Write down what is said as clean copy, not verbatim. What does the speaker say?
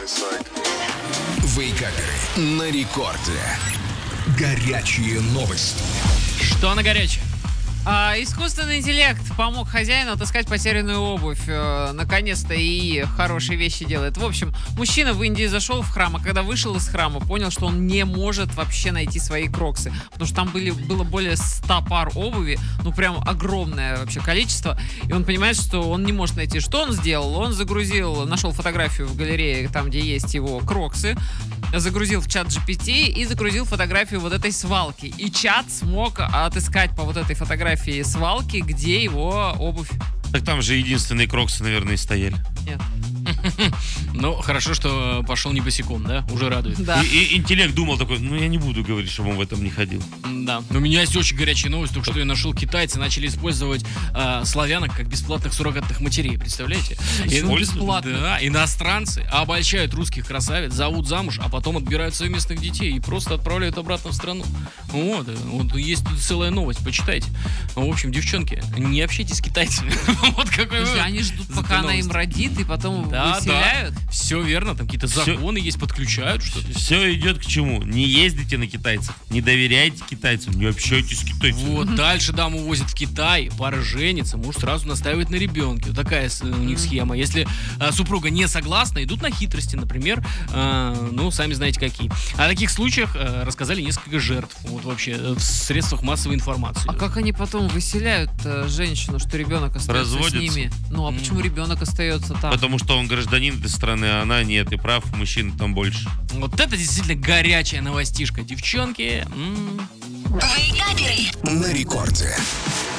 Вейкаперы на рекорде. Горячие новости. Что на горячее? Искусственный интеллект помог хозяину отыскать потерянную обувь. Наконец-то и хорошие вещи делает. В общем, мужчина в Индии зашел в храм, а когда вышел из храма, понял, что он не может вообще найти свои кроксы. Потому что там было более 100 пар обуви. Ну, прям огромное вообще количество. И он понимает, что он не может найти. Что он сделал? Он нашел фотографию в галерее, там, где есть его кроксы. Загрузил в чат GPT и загрузил фотографию вот этой свалки. И чат смог отыскать по вот этой фотографии свалки, где его обувь. Так там же единственные кроксы, наверное, и стояли. Нет. Ну, хорошо, что пошел не босиком, да? Уже радует. Да. И интеллект думал такой, я не буду говорить, чтобы он в этом не ходил. Да. Но у меня есть очень горячая новость. Только что я нашел, китайцы начали использовать славянок как бесплатных суррогатных матерей. Представляете? Почему бесплатно? Да, иностранцы обольщают русских красавиц, зовут замуж, а потом отбирают совместных детей и просто отправляют обратно в страну. Вот есть тут целая новость, почитайте. В общем, девчонки, не общайтесь с китайцами. Вот какой вывод. Они ждут, пока она им родит, и потом выселяют. Да. Все верно, там какие-то законы есть, подключают что-то. Все идет к чему? Не ездите на китайцев, не доверяйте китайцам, не общайтесь с китайцами. Вот, дальше даму увозят в Китай, пара женится, муж сразу настаивает на ребенке. Вот такая у них схема. Если супруга не согласна, идут на хитрости, например, сами знаете какие. О таких случаях рассказали несколько жертв, вот вообще, в средствах массовой информации. А как они потом выселяют женщину, что ребенок остается с ними? Ну, а почему ребенок остается там? Потому что он гражданин этой страны, а она нет, и прав мужчин там больше. Вот это действительно горячая новостишка, девчонки. На рекорде.